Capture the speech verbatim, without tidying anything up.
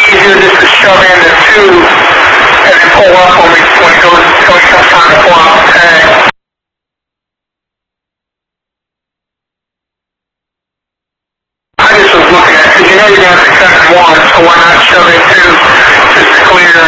easier just to shove in the two and then pull up when we when it goes when it comes time to pull out the tag. I just was looking at, because you know you're going to have to cut in one, so why not shove in two just to clear